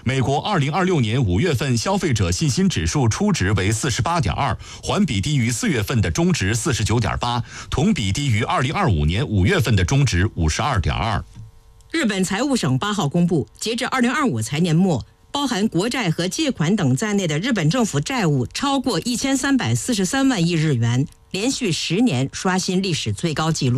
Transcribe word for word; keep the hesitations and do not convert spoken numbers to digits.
美国二零二六年五月份消费者信心指数初值为四十八点二，环比低于四月份的中值四十九点八，同比低于二零二五年五月份的中值五十二点二。 日本财务省八号公布，截至二零二五财年末，包含国债和借款等在内的日本政府债务超过一千三百四十三万亿日元，连续十年刷新历史最高纪录。